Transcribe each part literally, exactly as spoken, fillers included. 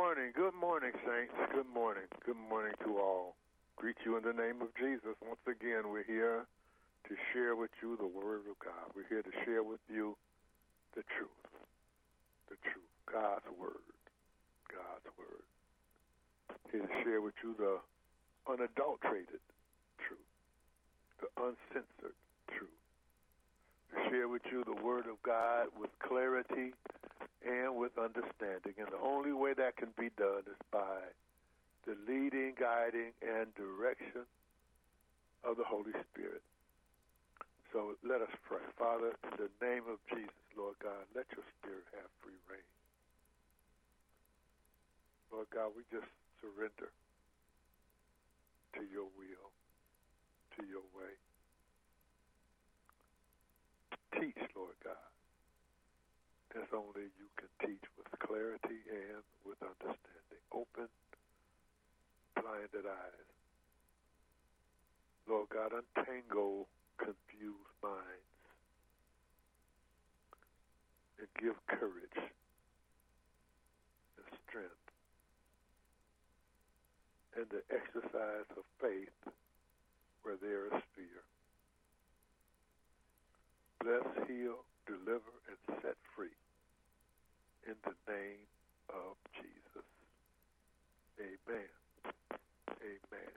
morning. Good morning, saints. Good morning. Good morning to all. Greet you in the name of Jesus. Once again, we're here to share with you the Word of God. We're here to share with you the truth. The truth. God's Word. God's Word. Here to share with you the unadulterated truth. The uncensored truth. To share with you the Word of God with clarity and with understanding. And the only way that can be done is by the leading, guiding, and direction of the Holy Spirit. So let us pray. Father, in the name of Jesus, Lord God, let your Spirit have free reign. Lord God, we just surrender to your will, to your way. Teach, Lord God, as only you can teach, with clarity and with understanding. Open blinded eyes. Lord God, untangle confused minds and give courage and strength and the exercise of faith where there is fear. Bless, heal, deliver, and set free in the name of Jesus. Amen. Amen.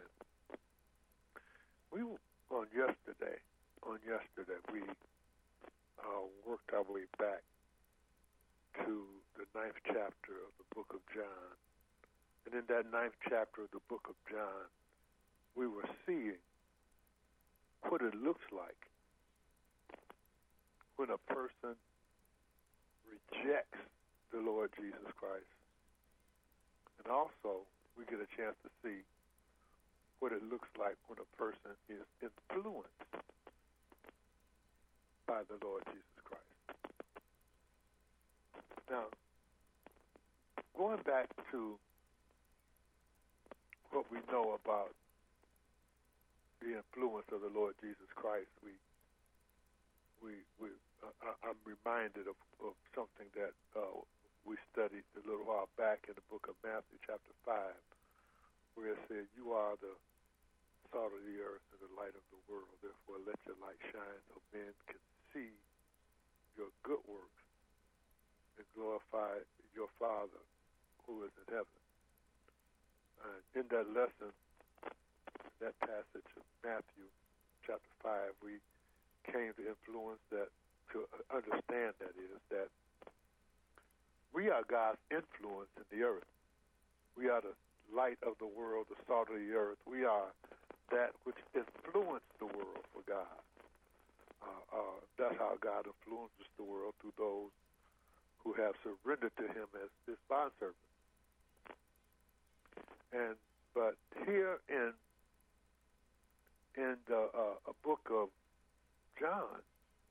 We on yesterday, on yesterday, we uh, worked our way back to the ninth chapter of the book of John. And in that ninth chapter of the book of John, we were seeing what it looks like when a person rejects the Lord Jesus Christ. And also, we get a chance to see what it looks like when a person is influenced by the Lord Jesus Christ. Now, going back to what we know about the influence of the Lord Jesus Christ, we we we uh, I'm reminded of, of something that uh, we studied a little while back in the book of Matthew, chapter five, where it said, "You are the salt of the earth and the light of the world. Therefore, let your light shine so men can see your good works and glorify your Father who is in heaven." Uh, in that lesson, that passage of Matthew chapter five, we came to influence that, to understand that is that we are God's influence in the earth. We are the light of the world, the salt of the earth. We are that which influenced the world for God. Uh, uh, that's how God influences the world, through those who have surrendered to him as his bondservant. And but here in in the uh, a book of John,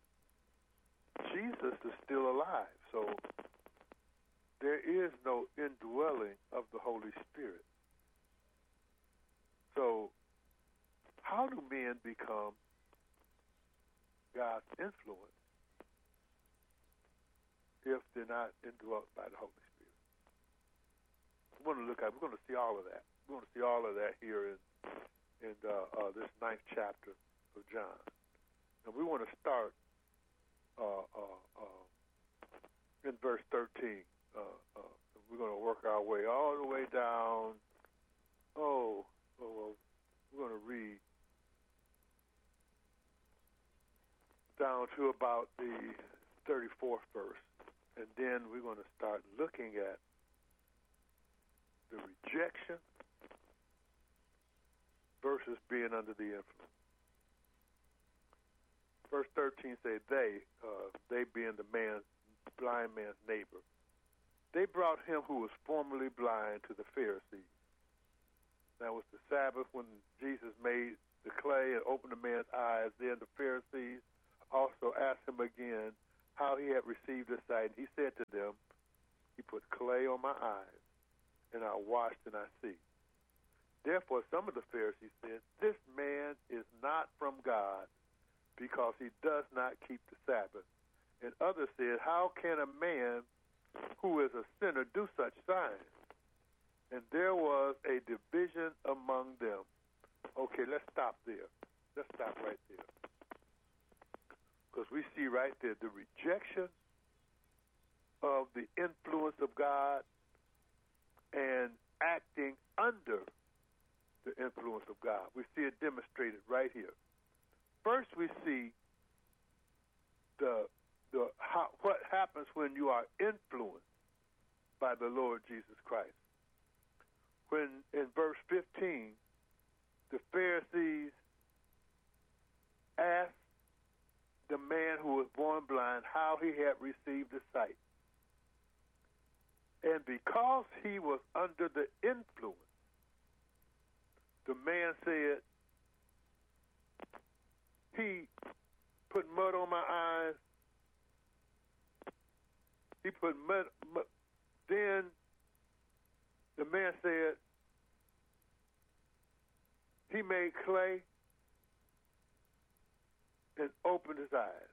Jesus is still alive, so there is no indwelling of the Holy Spirit. So how do men become God's influence if they're not indwelt by the Holy Spirit? We're going to look at. We're going to see all of that. We're going to see all of that here in in uh, uh, this ninth chapter of John, and we want to start uh, uh, uh, in verse thirteen. Uh, uh, we're going to work our way all the way down. Oh, oh well, we're going to read down to about the thirty-fourth verse, and then we're going to start looking at the rejection versus being under the influence. Verse thirteen says, they, uh, they being the man, blind man's neighbor, they brought him who was formerly blind to the Pharisees. Now it was the Sabbath when Jesus made the clay and opened the man's eyes. Then the Pharisees also asked him again how he had received his sight. And he said to them, he put clay on my eyes, and I washed and I see. Therefore, some of the Pharisees said, this man is not from God, because he does not keep the Sabbath. And others said, how can a man who is a sinner do such signs? and there was a division among them. Okay, let's stop there. Let's stop right there. Because we see right there the rejection of the influence of God and acting under the influence of God. We see it demonstrated right here. First, we see the the how, what happens when you are influenced by the Lord Jesus Christ. When in verse fifteen, the Pharisees asked the man who was born blind how he had received the sight. And because he was under the influence, the man said, he put mud on my eyes. He put mud, mud. Then the man said, he made clay and opened his eyes.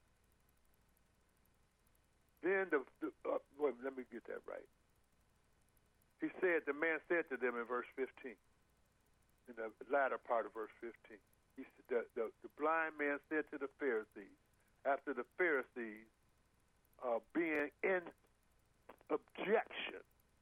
Then the, the uh, wait, let me get that right. He said, the man said to them in verse fifteen, in the latter part of verse fifteen, he said, the, the, the blind man said to the Pharisees, after the Pharisees uh, being in objection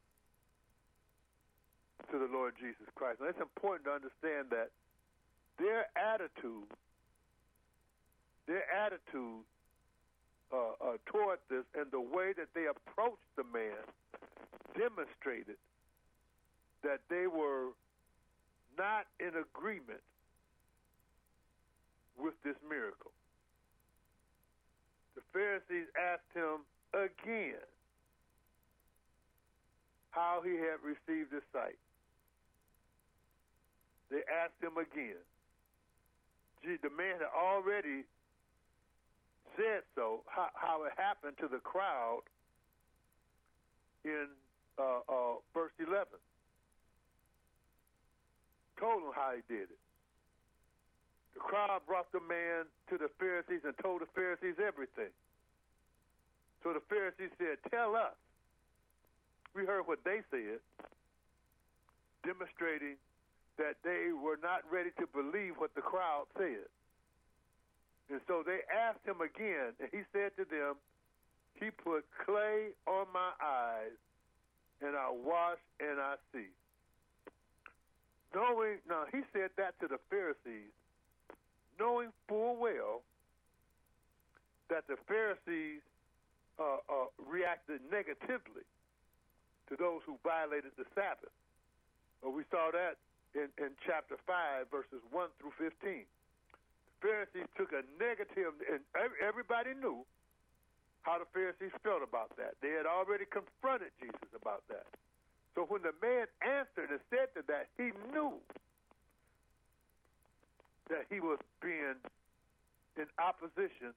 to the Lord Jesus Christ. Now, it's important to understand that their attitude, their attitude uh, uh, toward this and the way that they approached the man demonstrated that they were not in agreement with this miracle. The Pharisees asked him again how he had received his sight. They asked him again. Gee, the man had already said so, how, how it happened to the crowd in uh, uh, verse eleven. Told him how he did it. The crowd brought the man to the Pharisees and told the Pharisees everything. So the Pharisees said, tell us. We heard what they said, demonstrating that they were not ready to believe what the crowd said. And so they asked him again, and he said to them, he put clay on my eyes, and I wash and I see. Knowing, now he said that to the Pharisees, knowing full well that the Pharisees uh, uh, reacted negatively to those who violated the Sabbath. Well, we saw that in, in chapter five, verses one through fifteen. The Pharisees took a negative, and everybody knew how the Pharisees felt about that. They had already confronted Jesus about that. So when the man answered and said to that, he knew that he was being in opposition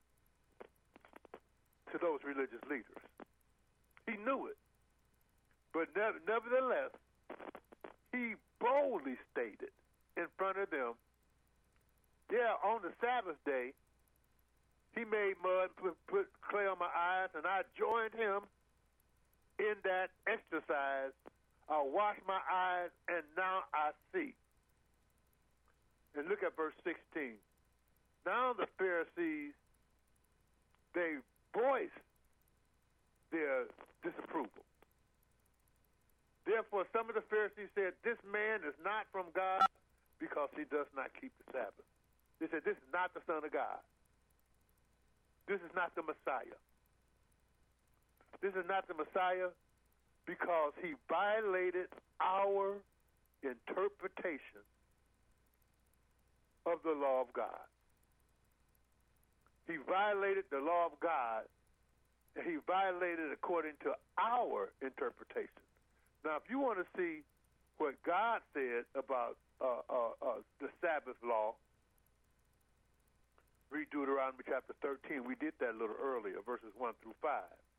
to those religious leaders. He knew it. But nevertheless, he boldly stated in front of them, yeah, on the Sabbath day, he made mud, put, put clay on my eyes, and I joined him in that exercise. I washed my eyes, and now I see. And look at verse sixteen. Now the Pharisees, they voiced their disapproval. Therefore, some of the Pharisees said, this man is not from God because he does not keep the Sabbath. They said, this is not the Son of God. This is not the Messiah. This is not the Messiah because he violated our interpretation of the law of God. He violated the law of God, and he violated according to our interpretation. Now, if you want to see what God said about uh, uh, uh, the Sabbath law, read Deuteronomy chapter thirteen. We did that a little earlier, verses one through five.